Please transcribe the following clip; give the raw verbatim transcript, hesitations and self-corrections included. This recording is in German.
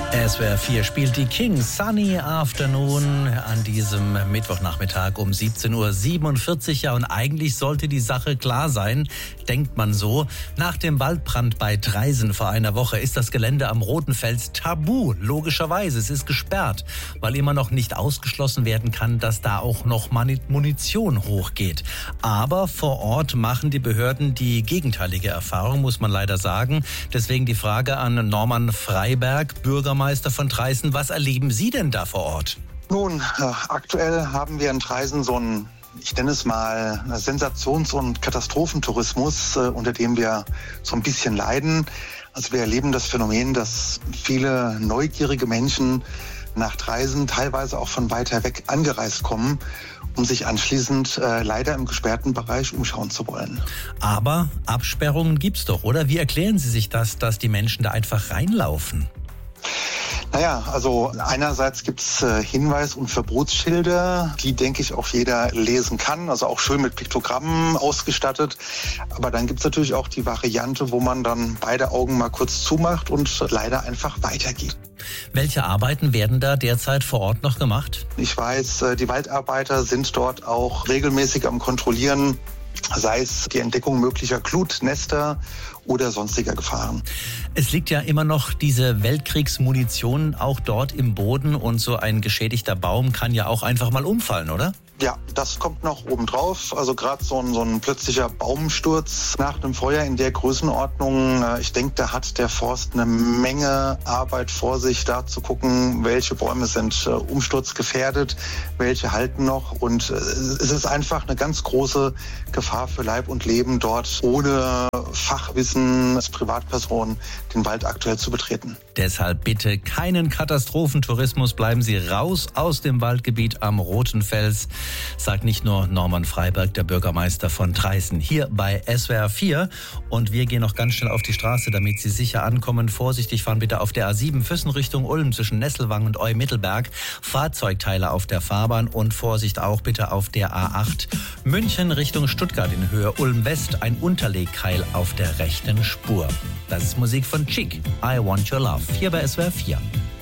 S W R vier spielt die Kings Sunny Afternoon an diesem Mittwochnachmittag um siebzehn Uhr siebenundvierzig. Ja, und eigentlich sollte die Sache klar sein, denkt man so. Nach dem Waldbrand bei Traisen vor einer Woche ist das Gelände am Rotenfels tabu. Logischerweise, es ist gesperrt, weil immer noch nicht ausgeschlossen werden kann, dass da auch noch Munition hochgeht. Aber vor Ort machen die Behörden die gegenteilige Erfahrung, muss man leider sagen. Deswegen die Frage an Norman Freiberg, Bürgermeister von Traisen. Was erleben Sie denn da vor Ort? Nun, äh, aktuell haben wir in Traisen so einen, ich nenne es mal, Sensations- und Katastrophentourismus, äh, unter dem wir so ein bisschen leiden. Also wir erleben das Phänomen, dass viele neugierige Menschen nach Traisen, teilweise auch von weiter weg angereist kommen, um sich anschließend äh, leider im gesperrten Bereich umschauen zu wollen. Aber Absperrungen gibt's doch, oder? Wie erklären Sie sich das, dass die Menschen da einfach reinlaufen? Naja, also einerseits gibt's äh, Hinweis- und Verbotsschilder, die, denke ich, auch jeder lesen kann, also auch schön mit Piktogrammen ausgestattet. Aber dann gibt's natürlich auch die Variante, wo man dann beide Augen mal kurz zumacht und leider einfach weitergeht. Welche Arbeiten werden da derzeit vor Ort noch gemacht? Ich weiß, äh, die Waldarbeiter sind dort auch regelmäßig am Kontrollieren, sei es die Entdeckung möglicher Glutnester oder sonstiger Gefahren. Es liegt ja immer noch diese Weltkriegsmunition auch dort im Boden und so ein geschädigter Baum kann ja auch einfach mal umfallen, oder? Ja, das kommt noch obendrauf. Also gerade so ein, so ein plötzlicher Baumsturz nach einem Feuer in der Größenordnung. Ich denke, da hat der Forst eine Menge Arbeit vor sich, da zu gucken, welche Bäume sind äh, umsturzgefährdet, welche halten noch. Und äh, es ist einfach eine ganz große Gefahr für Leib und Leben, dort ohne Fachwissen als Privatperson den Wald aktuell zu betreten. Deshalb bitte keinen Katastrophentourismus. Bleiben Sie raus aus dem Waldgebiet am Rotenfels, sagt nicht nur Norman Freiberg, der Bürgermeister von Traisen, hier bei S W R vier. Und wir gehen noch ganz schnell auf die Straße, damit Sie sicher ankommen. Vorsichtig fahren bitte auf der A sieben Füssen Richtung Ulm zwischen Nesselwang und Eu-Mittelberg. Fahrzeugteile auf der Fahrbahn und Vorsicht auch bitte auf der A acht München Richtung Stuttgart in Höhe Ulm West. Ein Unterlegkeil auf der rechten Spur. Das ist Musik von Chic. I Want Your Love. Hier bei S W R vier.